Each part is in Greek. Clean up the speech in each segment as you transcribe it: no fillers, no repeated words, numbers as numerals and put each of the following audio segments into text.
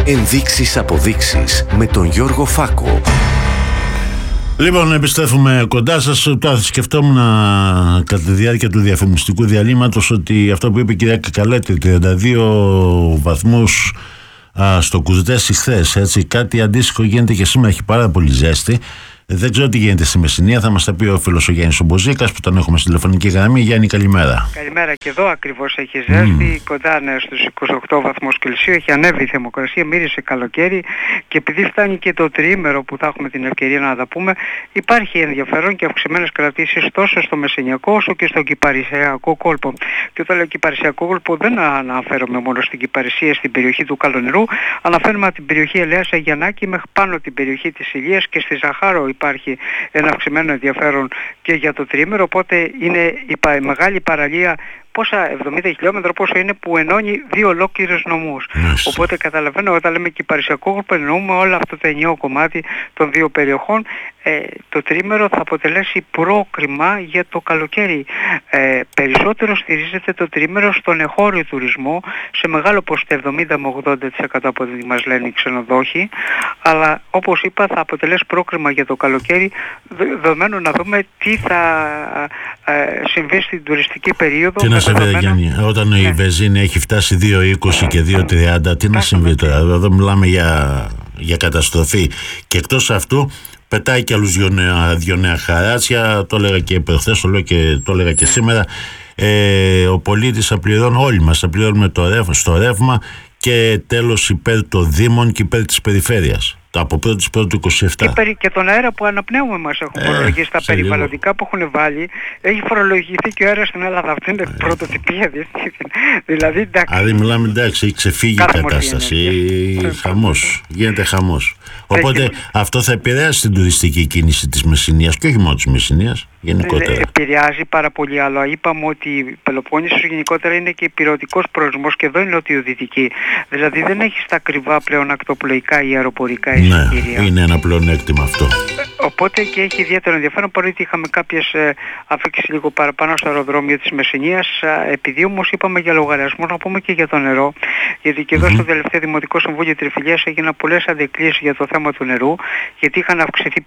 Ενδείξεις αποδείξεις με τον Γιώργο Φάκο. Λοιπόν, επιστρέφουμε κοντά σας. Τώρα σκεφτόμουν κατά τη διάρκεια του διαφημιστικού διαλύματος ότι αυτό που είπε η κυρία Κακαλέτη, 32 βαθμούς στο Κουζδέσι χθες, έτσι, κάτι αντίστοιχο γίνεται και σήμερα, έχει πάρα πολύ ζέστη. Δεν ξέρω τι γίνεται στη Μεσσηνία, θα μας τα πει ο φίλος ο Γιάννης Ομποζίκας που τον έχουμε στη τηλεφωνική γραμμή. Γιάννη, καλημέρα. Καλημέρα, και εδώ ακριβώς έχει ζέστη, κοντά στους 28 βαθμούς Κελσίου, έχει ανέβει η θερμοκρασία, μύρισε καλοκαίρι και επειδή φτάνει και το τριήμερο που θα έχουμε την ευκαιρία να τα πούμε, υπάρχει ενδιαφέρον και αυξημένες κρατήσεις τόσο στο Μεσσηνιακό όσο και στο Κυπαρισιακό κόλπο. Και όταν λέω Κυπαρισιακό κόλπο δεν αναφέρομαι μόνο στην Κυπαρισία, στην περιοχή του Καλονερού, αναφέρομαι την περιοχή Ελέας Αγιαννάκη μέχρι πάνω την περιοχή της Ηλίας και στη Ζαχάρο υπάρχει ένα αυξημένο ενδιαφέρον και για το τριήμερο, οπότε είναι η μεγάλη παραλία, πόσα 70 χιλιόμετρα πόσο είναι, που ενώνει δύο ολόκληρους νομούς. Οπότε καταλαβαίνω, όταν λέμε Κυπαρισιακό κόλπο εννοούμε όλο αυτό το ενιαίο κομμάτι των δύο περιοχών. Το τρίμερο θα αποτελέσει πρόκριμα για το καλοκαίρι. Περισσότερο στηρίζεται το τρίμερο στον εγχώριο τουρισμό, σε μεγάλο ποσοστό 70 με 80% από ό,τι μας λένε οι ξενοδόχοι, αλλά όπως είπα θα αποτελέσει πρόκριμα για το καλοκαίρι, δεδομένου να δούμε τι θα συμβεί στην τουριστική περίοδο. Τι να συμβεί, Γιάννη, όταν η βενζίνη έχει φτάσει 2,20 και 2,30, τι να συμβεί τώρα? Εδώ μιλάμε για καταστροφή. Και εκτός αυτού πετάει και άλλους δυο νέα χαράτσια, το έλεγα και προχθές, το έλεγα και σήμερα. Ο πολίτης θα πληρώνει, όλοι μας θα πληρώνουμε στο ρεύμα και τέλος υπέρ των Δήμων και υπέρ της περιφέρειας. Από 1η του 27. Και τον αέρα που αναπνέουμε μας έχουν φορολογήσει, τα περιβαλλοντικά που έχουν βάλει, έχει φορολογηθεί και ο αέρας στην Ελλάδα. Αυτό είναι πρωτοτυπία. Δηλαδή, εντάξει. Δηλαδή μιλάμε, εντάξει, έχει ξεφύγει η κατάσταση. Χαμός. Γίνεται χαμός. Οπότε αυτό θα επηρεάσει την τουριστική κίνηση της Μεσσηνίας και όχι μόνο της Μεσσηνίας, γενικότερα. Επηρεάζει πάρα πολύ, αλλά είπαμε ότι η Πελοπόννησος γενικότερα είναι και υπηρετικός προορισμός και εδώ είναι νοτιοδυτική. Δηλαδή δεν έχει στα ακριβά πλέον ακτοπλοϊκά ή αεροπορικά εισιτήρια. Ναι, είναι ένα πλεονέκτημα αυτό. Οπότε και έχει ιδιαίτερο ενδιαφέρον, παρότι είχαμε κάποιες αφήξεις λίγο παραπάνω στο αεροδρόμιο της Μεσσηνίας, επειδή όμως είπαμε για λογαριασμό, να πούμε και για το νερό, γιατί και εδώ στο τελευταίο Δημοτικό Συμβούλιο Τριφυλιάς έγιναν πολλές αντεκκλήσεις για το θέμα του νερού, γιατί είχαν αυξηθεί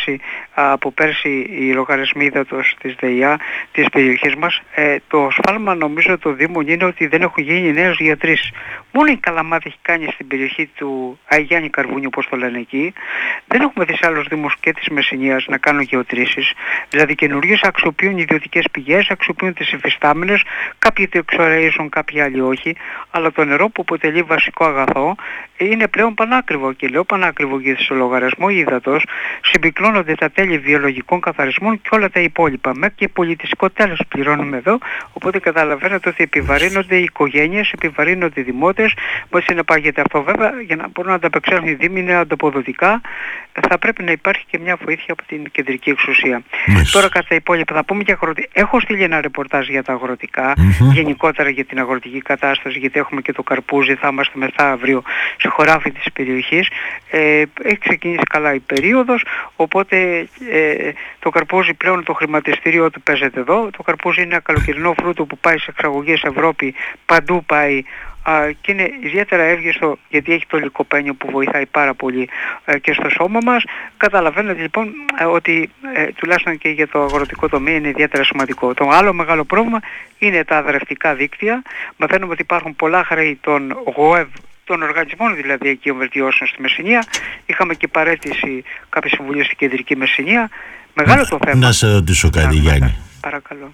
από πέρσι οι λογαριασμοί ύδατος της ΔΕΙΑ της περιοχής μας. Το σφάλμα νομίζω το Δήμο είναι ότι δεν έχουν γίνει νέες γεωτρήσεις. Μόνο η Καλαμάτα έχει κάνει στην περιοχή του Αγιάννη Καρβούνιου, όπως το λένε εκεί. Δεν έχουμε δει σε άλλους δήμους και της Μεσσηνίας να κάνουν γεωτρήσεις. Δηλαδή καινούργιες αξιοποιούν ιδιωτικές πηγές, αξιοποιούν τις υφιστάμενες, κάποιοι το εξορίζουν, κάποιοι άλλοι όχι. Αλλά το νερό που αποτελεί βασικό αγαθό είναι πλέον πανάκριβο. Και λέω πανάκριβο γιατί στο λογαριασμό ύδατος συμπυκλώνονται τα τέλη βιολογικών καθαρισμών και όλα τα υπόλοιπα. Μέχρι και πολιτιστικό τέλος πληρώνουμε εδώ. Οπότε καταλαβαίνετε ότι επιβαρύνονται οι οικογένειες, επιβαρύνονται οι δημότες. Μόλις συνεπάγεται αυτό, βέβαια, για να μπορούν να ανταπεξέλθουν οι δήμοι είναι ανταποδοτικά, θα πρέπει να υπάρχει και μια βοήθεια από την κεντρική εξουσία. Τώρα κατά τα υπόλοιπα θα πούμε για αγροτικά. Έχω στείλει ένα ρεπορτάζ για τα αγροτικά, γενικότερα για την αγροτική κατάσταση, γιατί έχουμε και το καρπούζι, θα είμαστε μεθαύριο σε χωράφι της περιοχής. Έχει ξεκινήσει καλά η περίοδος, οπότε το καρπούζι πλέον το χρηματιστήριο του παίζεται εδώ. Το καρπούζι είναι ένα καλοκαιρινό φρούτο που πάει σε εξαγωγές Ευρώπη, παντού πάει. Και είναι ιδιαίτερα εύγεστο γιατί έχει το λικοπένιο που βοηθάει πάρα πολύ και στο σώμα μας. Καταλαβαίνετε λοιπόν ότι τουλάχιστον και για το αγροτικό τομέα είναι ιδιαίτερα σημαντικό. Το άλλο μεγάλο πρόβλημα είναι τα αδρευτικά δίκτυα. Μαθαίνουμε ότι υπάρχουν πολλά χρέη των ΓΟΕΒ, των οργανισμών δηλαδή εκεί βελτιώσεων στη Μεσσηνία. Είχαμε και παραίτηση κάποιες συμβουλίες στην κεντρική Μεσσηνία. Μεγάλο το θέμα. Να σε ρωτήσω κάτι, Γιάννη. Παρακαλώ.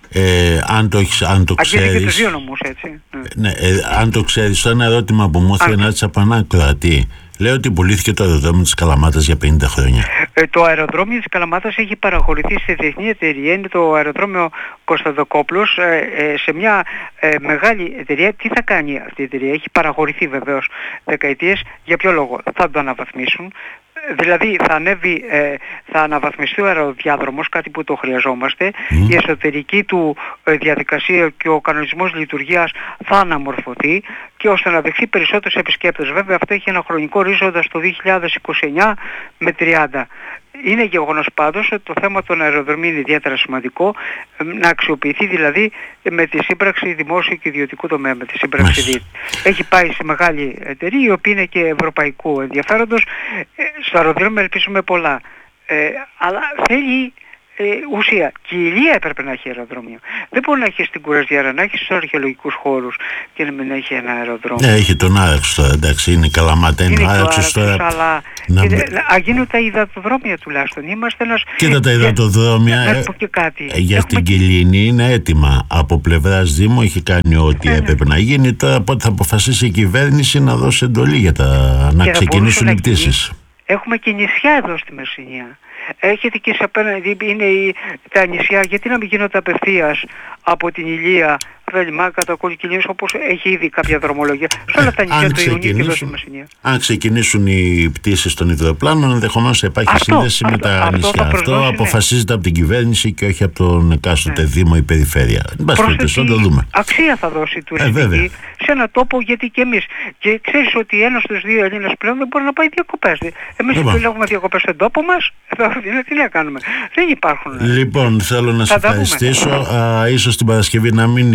Αν το ξέρεις. Αγγίζει και τους δύο νομούς, έτσι. Ναι, αν το ξέρεις, το ένα ερώτημα που μου έφερε να από έναν ακροατή. Λέω ότι πουλήθηκε το αεροδρόμιο της Καλαμάτας για 50 χρόνια. Το αεροδρόμιο της Καλαμάτας έχει παραχωρηθεί σε διεθνή εταιρεία. Είναι το αεροδρόμιο Κωνσταντοκόπουλος, σε μια μεγάλη εταιρεία. Τι θα κάνει αυτή η εταιρεία? Έχει παραχωρηθεί βεβαίως δεκαετίες. Για ποιο λόγο? Θα το αναβαθμίσουν. Δηλαδή θα αναβαθμιστεί ο αεροδιάδρομος, κάτι που το χρειαζόμαστε. Η εσωτερική του διαδικασία και ο κανονισμός λειτουργίας θα αναμορφωθεί και ώστε να δεχθεί περισσότερους επισκέπτες. Βέβαια αυτό έχει ένα χρονικό ορίζοντα στο 2029 με 30. είναι γεγονός πάντως ότι το θέμα των αεροδρομίων είναι ιδιαίτερα σημαντικό, να αξιοποιηθεί δηλαδή με τη σύμπραξη δημόσιου και ιδιωτικού τομέα, με τη σύμπραξη ΔΙΤ. Έχει πάει σε μεγάλη εταιρεία, η οποία είναι και ευρωπαϊκού ενδιαφέροντος. Στο αεροδρόμιο ελπίζουμε πολλά. Αλλά θέλει ουσία. Και η Ηλία έπρεπε να έχει αεροδρόμιο. Δεν μπορεί να έχει στην Κουραζιέρα, να έχει στους αρχαιολογικούς χώρους και να μην έχει ένα αεροδρόμιο. Ναι, έχει τον Άραξ τώρα, εντάξει, είναι Καλαμάτα, είναι ο Άραξος τώρα. Αλλά αγίνουν τα υδατοδρόμια τουλάχιστον. Είμαστε ένας... Κοίτα τα υδατοδρόμια για την Κιλίνη είναι έτοιμα. Από πλευράς Δήμου έχει κάνει ό,τι έπρεπε να γίνει. Τώρα πότε θα αποφασίσει η κυβέρνηση να δώσει εντολή για να ξεκινήσουν οι πτήσεις. Έχουμε και νησιά εδώ στη Μεσσηνία. Έχετε και σε απέναντι, είναι τα νησιά, γιατί να μην γίνονται απευθείας από την Ηλία, Βελιμάκα, το Κολκκινίος, όπως έχει ήδη κάποια δρομολογία. Σε όλα τα νησιά του Ιουνίου και εδώ στη Μεσσηνία. Αν ξεκινήσουν οι πτήσεις των υδροπλάνων, ενδεχομένως θα υπάρχει σύνδεση με τα νησιά. Αυτό αποφασίζεται από την κυβέρνηση και όχι από τον εκάστοτε Δήμο ή Περιφέρεια. Εν πάση περιπτώσει, το δούμε. Αξία θα δώσει η τουριστική σε έναν τόπο, γιατί και εμείς. Και ξέρεις ότι ένας στους δύο Έλληνες πλέον δεν μπορεί να πάει διακοπές. Εμείς επιλέγουμε διακοπές στον τόπο μας, τι να κάνουμε. Δεν υπάρχουν. Λοιπόν, θέλω να σε ευχαριστήσω. Ίσως την Παρασκευή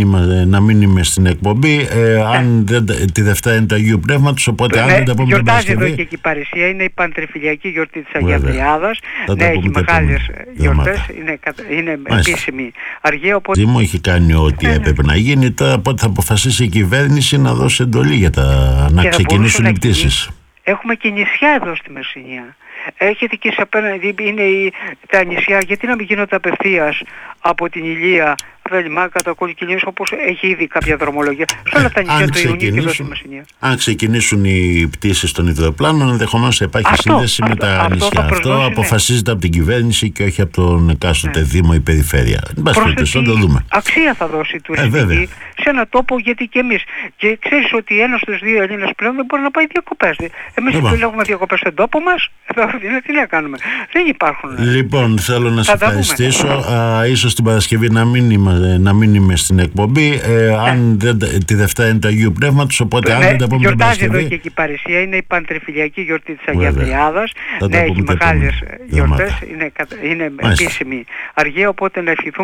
να μην είμαι στην εκπομπή. Αν τη Δευτέρα είναι το Αγίου Πνεύματος, οπότε αν δεν τα πούμε την Παρασκευή. Γιορτάζει εδώ και εκεί η Παρησία, είναι η Παντρεφιλιακή γιορτή της Αγίας Τριάδας. Ναι, έχει μεγάλες γιορτές, είναι επίσημη αργία. Δήμο έχει κάνει ό,τι έπρεπε να γίνει. Τώρα πότε θα αποφασίσει η κυβέρνηση να δώσει εντολή για να ξεκινήσουν οι πτήσεις. Έχουμε και νησιά εδώ στη Μεσσηνία. Έχετε και σε απέναντι, είναι τα νησιά, γιατί να μην γίνονται απευθείας από την Ηλία, Βελιμάκα, το Κολκκινίος, όπως έχει ήδη κάποια δρομολογία. Σε όλα τα νησιά του Ιουνίου και εδώ στη Μεσσηνία. Αν ξεκινήσουν οι πτήσεις των υδροπλάνων, ενδεχομένως θα υπάρχει σύνδεση με τα νησιά. Αυτό αποφασίζεται από την κυβέρνηση και όχι από τον εκάστοτε Δήμο ή Περιφέρεια. Εν πάση περιπτώσει, το δούμε. Αξία θα δώσει η τουριστική σε έναν τόπο, γιατί και εμείς. Και ξέρεις ότι ένας στους δύο Έλληνες πλέον δεν μπορεί να πάει διακοπές. Εμείς επιλέγουμε διακοπές στον τόπο μας, τι να κάνουμε. Δεν υπάρχουν. Λοιπόν, θέλω να σε ευχαριστήσω. Ίσως την Παρασκευή να μην είμαι στην εκπομπή. Αν τη Δευτέρα είναι το Αγίου Πνεύματος, οπότε αν δεν τα πούμε την Παρασκευή. Γιορτάζει εδώ και εκεί η Παρησία, είναι η Παντρεφιλιακή γιορτή της Αγίας Τριάδας. Ναι, έχει μεγάλες γιορτές, είναι επίσημη αργία, οπότε να ευχηθούμε